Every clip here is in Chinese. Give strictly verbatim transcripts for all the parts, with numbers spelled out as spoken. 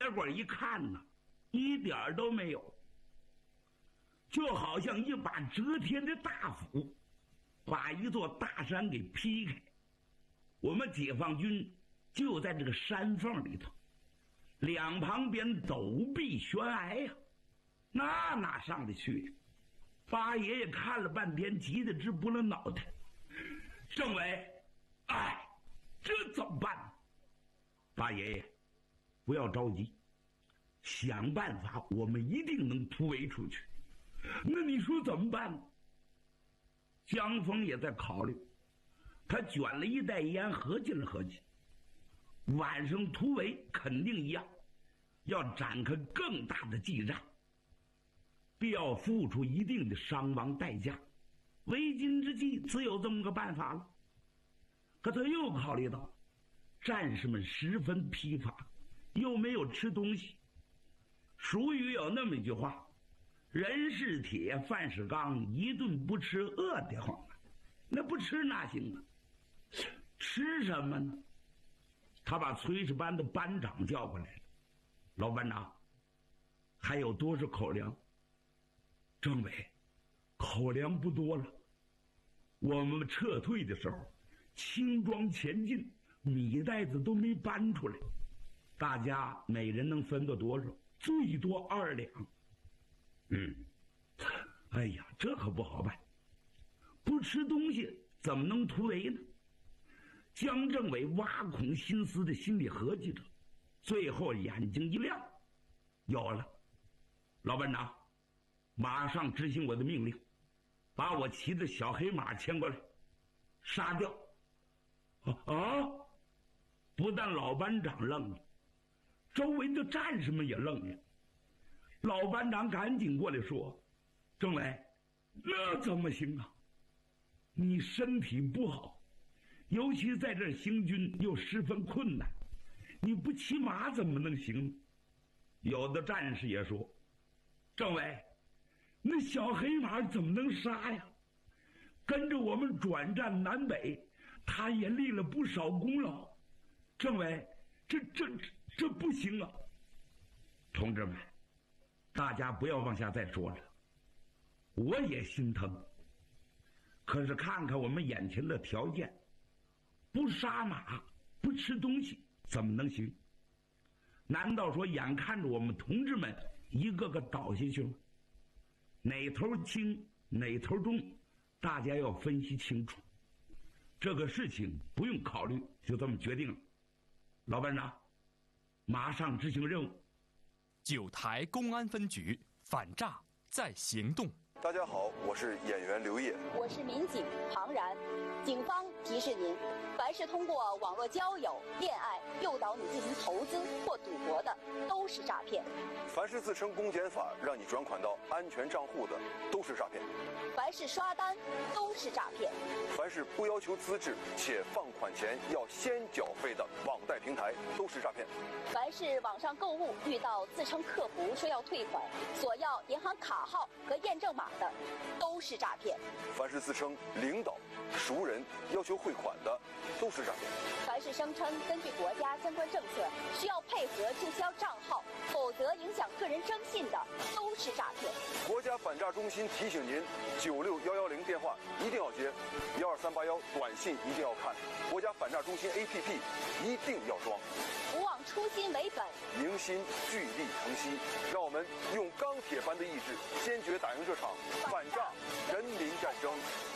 大伙一看呢，一点都没有，就好像一把遮天的大斧，把一座大山给劈开。我们解放军就在这个山缝里头，两旁边陡壁悬崖呀、啊，那哪上得去？八爷爷看了半天，急得直拨了脑袋。政委，哎，这怎么办呢？八爷爷，不要着急，想办法，我们一定能突围出去。那你说怎么办呢？江峰也在考虑，他卷了一袋烟，合计了合计，晚上突围肯定一样，要展开更大的激战，必要付出一定的伤亡代价。为今之计，只有这么个办法了。可他又考虑到，战士们十分疲乏，又没有吃东西。俗语有那么一句话：人是铁，饭是钢，一顿不吃饿得慌啊。那不吃哪行啊？吃什么呢？他把炊事班的班长叫过来了。老班长，还有多少口粮？政委，口粮不多了。我们撤退的时候，轻装前进，米袋子都没搬出来。大家每人能分到多少？最多二两。嗯，哎呀，这可不好办。不吃东西怎么能突围呢？江政委挖空心思的心里合计着，最后眼睛一亮，有了。老班长，马上执行我的命令，把我骑的小黑马牵过来，杀掉。啊啊！不但老班长愣了，周围的战士们也愣了。老班长赶紧过来说：“政委，那怎么行啊？你身体不好，尤其在这行军又十分困难，你不骑马怎么能行呢？”有的战士也说：“政委，那小黑马怎么能杀呀？跟着我们转战南北，他也立了不少功劳。政委，这这这不行啊！”同志们，大家不要往下再说了，我也心疼。可是看看我们眼前的条件，不杀马，不吃东西，怎么能行？难道说眼看着我们同志们一个个倒下去吗？哪头轻哪头重，大家要分析清楚。这个事情不用考虑，就这么决定了。老班长，马上执行任务。 九台公安分局反诈在行动。 大家好，我是演员刘烨， 我是民警庞然。警方提示您，凡是通过网络交友、恋爱诱导你进行投资或赌博的，都是诈骗。 凡是自称公检法让你转款到安全账户的，都是诈骗。 凡是刷单，都是诈骗。 凡是不要求资质且放款前要先缴费的网贷平台，都是诈骗。 凡是网上购物遇到自称客服说要退款，索要银行卡号和验证码的，都是诈骗。 凡是自称领导、熟人要求汇款的，都是诈骗。 凡是声称根据国家相关政策需要配合注销账号，否则影响个人征信的，都是诈骗。 国家反诈中心提醒您：九六幺幺零电话一定要接，幺二三八幺短信一定要看，国家反诈中心 A P P 一定要装。 不忘初心为本， 凝心聚力同心，让我们用钢铁般的意志，坚决打赢这场反诈人民战争。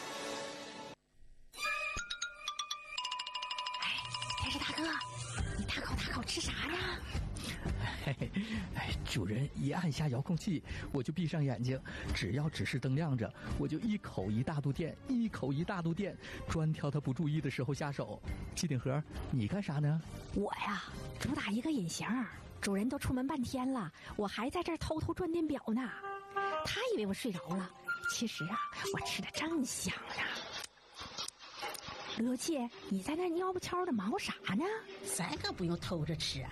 哎，电视大哥，你大口大口吃啥呢？ 嘿嘿，哎，主人一按下遥控器，我就闭上眼睛，只要指示灯亮着，我就一口一大肚电，一口一大肚电，专挑他不注意的时候下手。机顶盒，你干啥呢？ 我呀，主打一个隐形，主人都出门半天了，我还在这儿偷偷转电表呢。他以为我睡着了，其实啊，我吃的正香呢。罗姐，你在那蔫不悄的忙啥呢？ 咱可不用偷着吃啊。